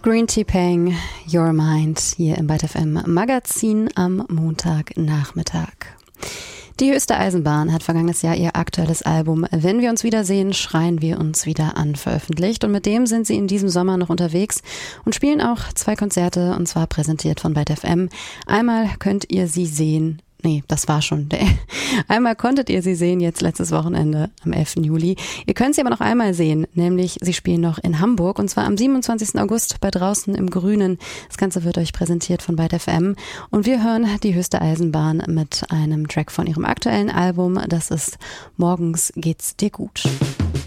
Green Tea Peng, Your Mind, hier im Byte FM Magazin am Montagnachmittag. Die Höchste Eisenbahn hat vergangenes Jahr ihr aktuelles Album Wenn wir uns wiedersehen, schreien wir uns wieder an veröffentlicht. Und mit dem sind sie in diesem Sommer noch unterwegs und spielen auch 2 Konzerte, und zwar präsentiert von Byte FM. Einmal könnt ihr sie sehen. Nee, das war schon. Einmal konntet ihr sie sehen, jetzt letztes Wochenende am 11. Juli. Ihr könnt sie aber noch einmal sehen, nämlich sie spielen noch in Hamburg, und zwar am 27. August bei Draußen im Grünen. Das Ganze wird euch präsentiert von Byte FM und wir hören die Höchste Eisenbahn mit einem Track von ihrem aktuellen Album. Das ist Morgens geht's dir gut.